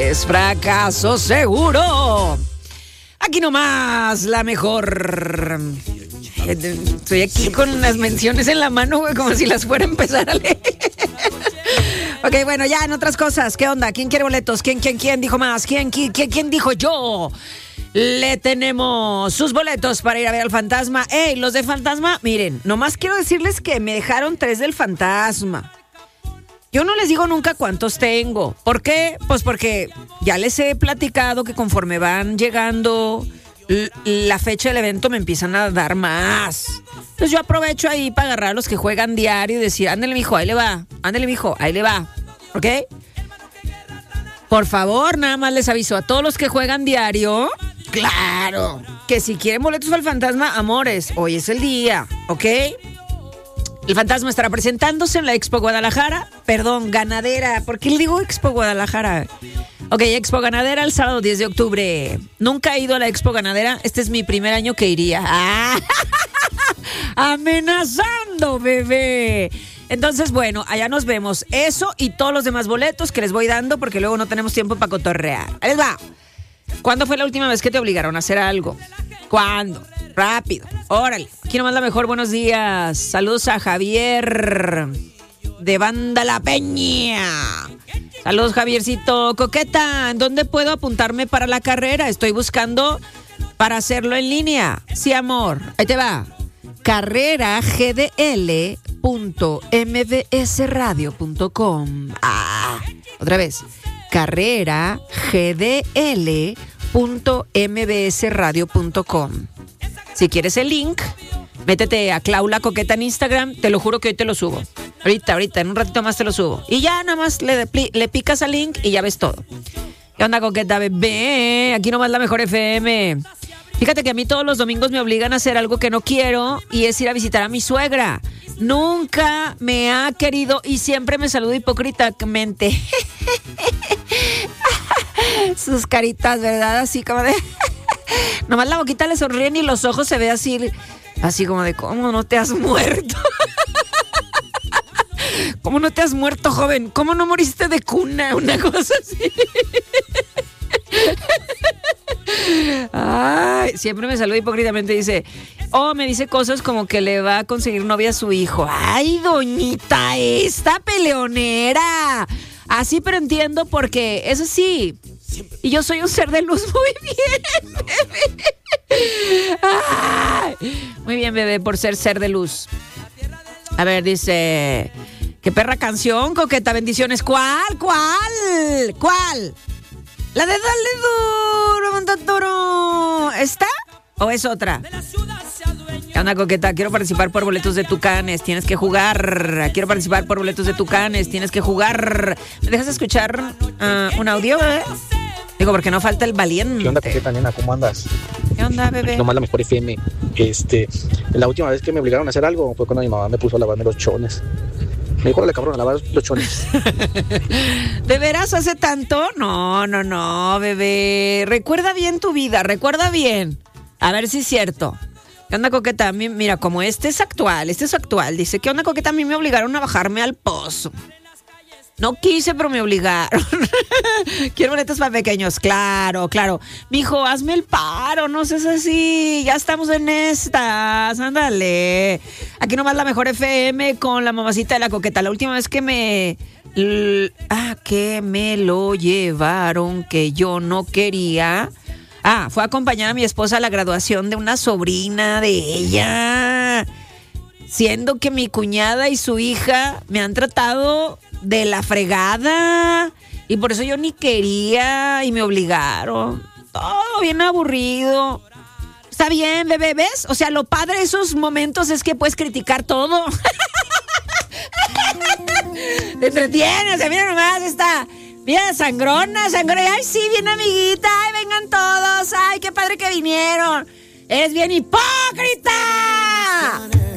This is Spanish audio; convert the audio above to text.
es fracaso seguro. Aquí nomás, la mejor. Estoy aquí con las menciones en la mano, güey, como si las fuera a empezar a leer. Ok, bueno, ya en otras cosas. ¿Qué onda? ¿Quién quiere boletos? ¿Quién dijo más? ¿Quién dijo yo? Le tenemos sus boletos para ir a ver al Fantasma. Ey, los de Fantasma, miren, nomás quiero decirles que me dejaron 3 del Fantasma. Yo no les digo nunca cuántos tengo. ¿Por qué? Pues porque ya les he platicado que conforme van llegando la fecha del evento me empiezan a dar más. Entonces yo aprovecho ahí para agarrar a los que juegan diario y decir, ándale mijo, ahí le va. Ándale mijo, ahí le va. ¿Ok? Por favor, nada más les aviso a todos los que juegan diario, claro, que si quieren boletos al Fantasma, amores, hoy es el día, ¿ok? El Fantasma estará presentándose en la Expo Guadalajara, Ganadera, ¿por qué le digo Expo Guadalajara? Ok, Expo Ganadera el sábado 10 de octubre. Nunca he ido a la Expo Ganadera, este es mi primer año que iría. ¡Ah! ¡Amenazando, bebé! Entonces, bueno, allá nos vemos. Eso y todos los demás boletos que les voy dando porque luego no tenemos tiempo para cotorrear. Ahí les va. ¿Cuándo fue la última vez que te obligaron a hacer algo? ¿Cuándo? Rápido. Órale. Aquí nomás la mejor. Buenos días. Saludos a Javier de Banda La Peña. Saludos, Javiercito. Coqueta, ¿en dónde puedo apuntarme para la carrera? Estoy buscando para hacerlo en línea. Sí, amor. Ahí te va. carreragdl.mbsradio.com. Otra vez. carreragdl.mbsradio.com. Si quieres el link, métete a Claula Coqueta en Instagram. Te lo juro que hoy te lo subo. Ahorita, en un ratito más te lo subo. Y ya nada más le picas al link y ya ves todo. ¿Qué onda, Coqueta, bebé? Aquí nomás la mejor FM. Fíjate que a mí todos los domingos me obligan a hacer algo que no quiero y es ir a visitar a mi suegra. Nunca me ha querido y siempre me saluda hipócritamente. Sus caritas, ¿verdad? Así como de... Nomás la boquita le sonríen y los ojos se ve así como de, ¿cómo no te has muerto? ¿Cómo no te has muerto, joven? ¿Cómo no moriste de cuna? Una cosa así. Ay, siempre me saluda hipócritamente y dice, me dice cosas como que le va a conseguir novia a su hijo. Ay, doñita, esta peleonera. Así, pero entiendo porque eso sí. Y yo soy un ser de luz muy bien, bebé. Ay, muy bien, bebé, por ser de luz. A ver, dice, qué perra canción, Coqueta, bendiciones. ¿Cuál? La de Dale Duro. ¿Esta o es otra? ¿Qué onda, Coqueta? Quiero participar por boletos de Tucanes, tienes que jugar. Quiero participar por boletos de Tucanes, tienes que jugar. ¿Me dejas escuchar un audio, bebé? Digo, porque no falta el valiente. ¿Qué onda, Coqueta, nena? ¿Cómo andas? ¿Qué onda, bebé? Nomás la mejor FM. La última vez que me obligaron a hacer algo fue cuando mi mamá me puso a lavarme los chones. Me dijo, cabrón, a lavar los chones. ¿De veras hace tanto? No, bebé. Recuerda bien tu vida, recuerda bien. A ver si es cierto. ¿Qué onda, Coqueta? A mí, mira, como este es actual. Dice, ¿qué onda, Coqueta? A mí me obligaron a bajarme al pozo. No quise, pero me obligaron. Quiero boletos para pequeños. Claro. Mijo, hazme el paro, no seas así. Ya estamos en estas. Ándale. Aquí nomás la mejor FM con la mamacita de la Coqueta. La última vez que me lo llevaron, que yo no quería. Fue a acompañar a mi esposa a la graduación de una sobrina de ella. Siendo que mi cuñada y su hija me han tratado de la fregada y por eso yo ni quería y me obligaron. Todo bien aburrido. Está bien, bebé, ¿ves? O sea, lo padre de esos momentos es que puedes criticar todo. Te entretienes, o sea, mira nomás esta. Mira, sangrona. Ay, sí, bien amiguita. Ay, vengan todos. Ay, qué padre que vinieron. Eres bien hipócrita.